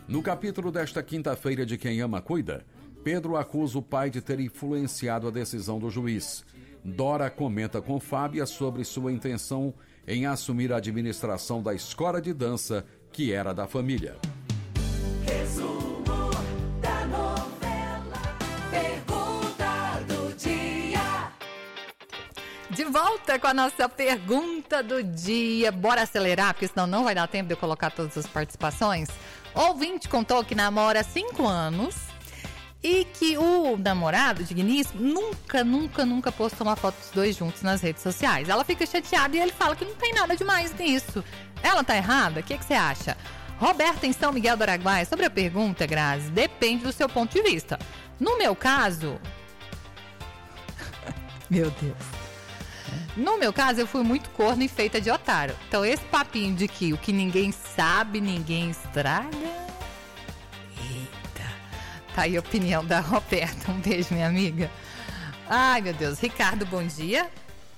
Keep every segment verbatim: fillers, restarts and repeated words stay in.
No capítulo desta quinta-feira de Quem Ama Cuida, Pedro acusa o pai de ter influenciado a decisão do juiz. Dora comenta com Fábia sobre sua intenção em assumir a administração da escola de dança que era da família. Resumo da novela, pergunta do dia. De volta com a nossa pergunta do dia. Bora acelerar, porque senão não vai dar tempo de eu colocar todas as participações. O ouvinte contou que namora há cinco anos e que o namorado, digníssimo, nunca, nunca, nunca postou uma foto dos dois juntos nas redes sociais. Ela fica chateada e ele fala que não tem nada demais nisso. Ela tá errada? O que que você acha? Roberta, em São Miguel do Araguaia, sobre a pergunta, Grazi, depende do seu ponto de vista. No meu caso... Meu Deus. No meu caso, eu fui muito corno e feita de otário. Então, esse papinho de que o que ninguém sabe, ninguém estraga... Eita. Tá aí a opinião da Roberta. Um beijo, minha amiga. Ai, meu Deus. Ricardo, bom dia.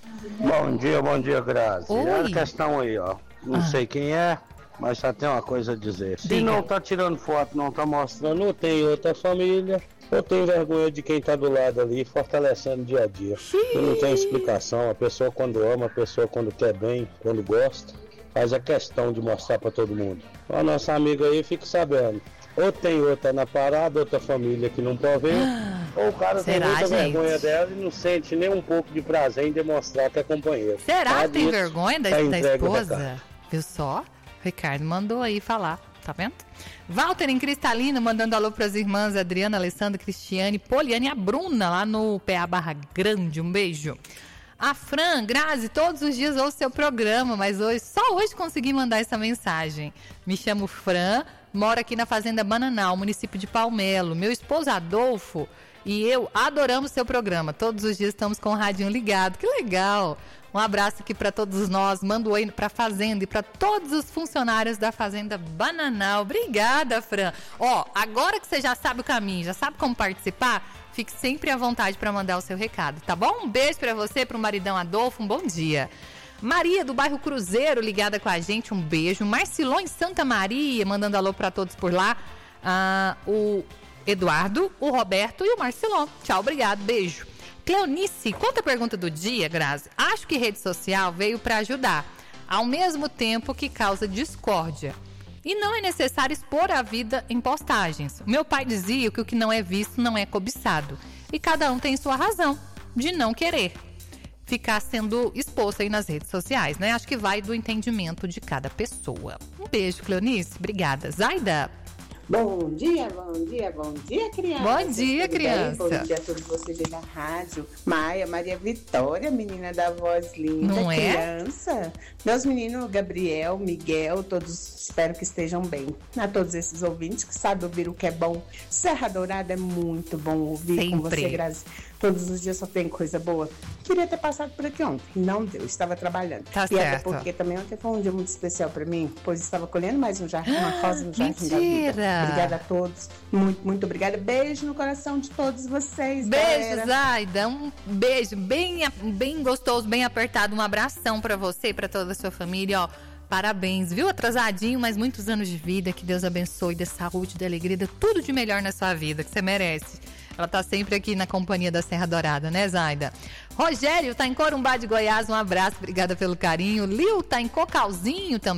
Bom dia, bom dia, Grazi. Oi. É a questão aí, ó. Não Ah. sei quem é, mas só tem uma coisa a dizer. Se Diga. não tá tirando foto, não tá mostrando, ou tem outra família, ou tem vergonha de quem tá do lado ali, fortalecendo dia a dia. E não tem explicação. A pessoa quando ama, a pessoa quando quer bem, quando gosta, faz a questão de mostrar pra todo mundo. A nossa amiga aí fica sabendo. Ou tem outra na parada, outra família que não pode ver, ou o cara será, tem muita gente? vergonha dela e não sente nem um pouco de prazer em demonstrar que é companheiro. Será Mas que tem isso vergonha da, é da entregue ao esposa? recado. Viu só? Ricardo mandou aí falar, tá vendo? Walter em Cristalino mandando alô para as irmãs Adriana, Alessandra, Cristiane, Poliane e a Bruna lá no P A Barra Grande. Um beijo. A Fran, Grazi, todos os dias ouço seu programa, mas hoje, só hoje consegui mandar essa mensagem. Me chamo Fran, moro aqui na Fazenda Bananal, município de Palmelo. Meu esposo Adolfo e eu adoramos seu programa. Todos os dias estamos com o radinho ligado. Que legal! Um abraço aqui para todos nós. Mando oi para a Fazenda e para todos os funcionários da Fazenda Bananal. Obrigada, Fran. Ó, agora que você já sabe o caminho, já sabe como participar, fique sempre à vontade para mandar o seu recado, tá bom? Um beijo para você, para o maridão Adolfo. Um bom dia. Maria, do bairro Cruzeiro, ligada com a gente. Um beijo. Marcilon em Santa Maria, mandando alô para todos por lá. Ah, o Eduardo, o Roberto e o Marcilon. Tchau, obrigado. Beijo. Cleonice, conta a pergunta do dia, Grazi. Acho que rede social veio para ajudar, ao mesmo tempo que causa discórdia. E não é necessário expor a vida em postagens. Meu pai dizia que o que não é visto não é cobiçado. E cada um tem sua razão de não querer ficar sendo exposto aí nas redes sociais, né? Acho que vai do entendimento de cada pessoa. Um beijo, Cleonice. Obrigada. Zaida. Bom dia, bom dia, bom dia, criança. Bom dia, Tudo criança. bem? Bom dia a todos vocês aí da rádio. Maia, Maria Vitória, menina da voz linda, Não é? criança. Meus meninos, Gabriel, Miguel, todos espero que estejam bem. A todos esses ouvintes que sabem ouvir o que é bom. Serra Dourada é muito bom ouvir com Sempre. você, Grazi. Todos os dias só tem coisa boa. Queria ter passado por aqui ontem. Não deu, estava trabalhando. Tá e até certo. porque também ontem foi um dia muito especial para mim, pois estava colhendo mais um jardim, uma rosa no jardim da vida. Mentira! Obrigada a todos. Muito, muito obrigada. Beijo no coração de todos vocês. Beijo, galera. Zaida. Um beijo bem, bem gostoso, bem apertado. Um abração pra você e pra toda a sua família. Ó, parabéns, viu? Atrasadinho, mas muitos anos de vida. Que Deus abençoe, dê saúde, dê alegria, dê tudo de melhor na sua vida, que você merece. Ela tá sempre aqui na companhia da Serra Dourada, né, Zaida? Rogério tá em Corumbá de Goiás. Um abraço, obrigada pelo carinho. Lil tá em Cocalzinho também.